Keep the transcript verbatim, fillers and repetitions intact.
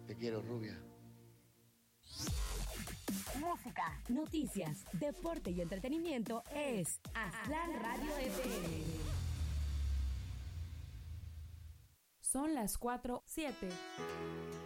Te quiero, rubia. Música, noticias, deporte y entretenimiento es Aztlán Radio F M. Son las cuatro siete.